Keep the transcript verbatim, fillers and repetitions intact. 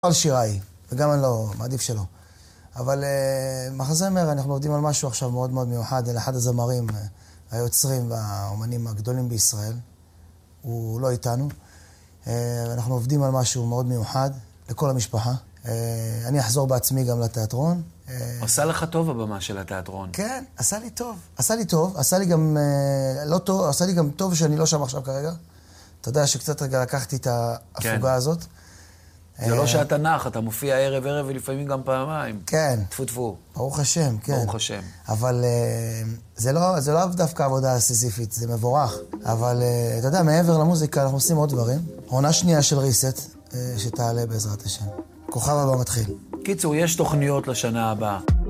על שיריי, וגם אני לא, מעדיף שלא. אבל מחזמר, אנחנו עובדים על משהו עכשיו מאוד מאוד מיוחד, אל אחד הזמרים, היוצרים והאומנים הגדולים בישראל. הוא לא איתנו. אנחנו עובדים על משהו מאוד מיוחד, לכל המשפחה. אני אחזור בעצמי גם לתיאטרון. עשה לך טוב הבמה של התיאטרון. כן, עשה לי טוב. עשה לי טוב, עשה לי גם, לא טוב, עשה לי גם טוב שאני לא שם עכשיו כרגע. אתה יודע שקצת רגע לקחתי את ההפוגה הזאת. זה לא שאתה נח, אתה מופיע ערב ערב ולפעמים גם פעמיים. כן. טפו טפו. ברוך השם, כן. ברוך השם. אבל זה לא, זה לא דווקא עבודה סיזיפית, זה מבורך. אבל אתה יודע, מעבר למוזיקה אנחנו עושים עוד דברים. עונה שנייה של ריסט, שתעלה בעזרת השם. כוכב הבא מתחיל. קיצור, יש תוכניות לשנה הבאה.